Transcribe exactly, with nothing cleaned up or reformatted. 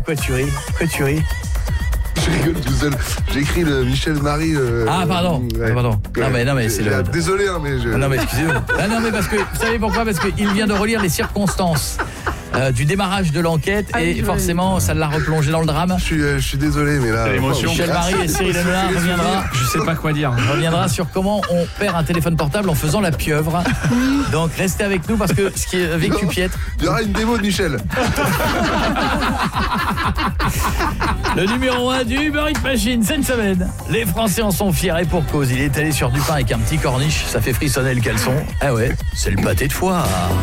Pourquoi tu ris Pourquoi tu ris Je rigole tout seul. J'ai écrit le Michel Marie. Euh, Ah pardon, ouais. ah, pardon. Non mais non mais c'est le. Désolé hein, mais je. Ah, non mais excusez-moi. Ah, non mais parce que vous savez pourquoi? Parce qu'il vient de relire les circonstances euh, du démarrage de l'enquête Ah, et je forcément ça l'a replongé dans le drame. Je suis, euh, je suis désolé mais là. C'est l'émotion. Michel Marie et Cyril Hanouna reviendra. Je sais pas quoi dire. reviendra sur comment on perd un téléphone portable en faisant la pieuvre. Donc restez avec nous parce que ce qui est vécu piètre. Il y aura une démo de Michel. Le numéro un du Uber Eats Machine cette semaine. Les Français en sont fiers et pour cause. Il est allé sur du pain avec un petit corniche, ça fait frissonner le caleçon. Ah ouais, c'est le pâté de foie.